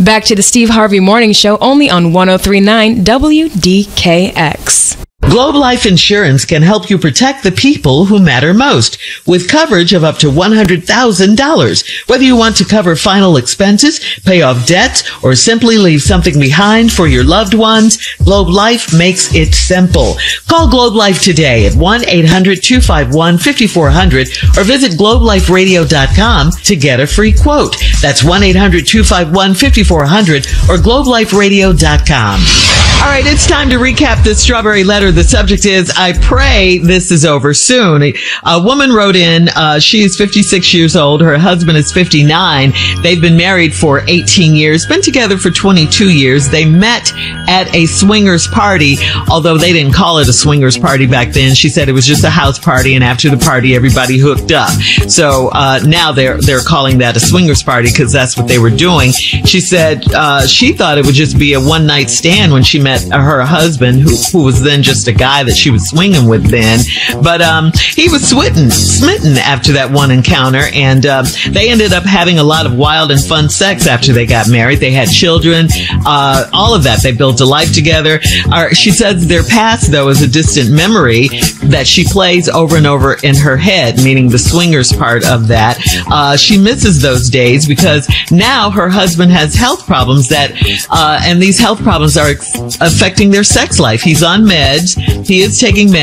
Back to the Steve Harvey Morning Show, only on 103.9 WDKX. Globe Life Insurance can help you protect the people who matter most with coverage of up to $100,000. Whether you want to cover final expenses, pay off debts, or simply leave something behind for your loved ones, Globe Life makes it simple. Call Globe Life today at 1-800-251-5400 or visit globeliferadio.com to get a free quote. That's 1-800-251-5400 or globeliferadio.com. All right, it's time to recap this strawberry letter. The subject is, I pray this is over soon. A woman wrote in, she's 56 years old. Her husband is 59. They've been married for 18 years, been together for 22 years. They met at a swingers party, although they didn't call it a swingers party back then. She said it was just a house party, and after the party, everybody hooked up. So now they're calling that a swingers party because that's what they were doing. She said she thought it would just be a one-night stand when she met her husband, who was then just a guy that she was swinging with then. But he was smitten after that one encounter, and they ended up having a lot of wild and fun sex after they got married. They had children, all of that. They built a life together. She says their past, though, is a distant memory that she plays over and over in her head, meaning the swingers part of that. She misses those days because now her husband has health problems and these health problems are affecting their sex life. He's on meds. He is taking meds.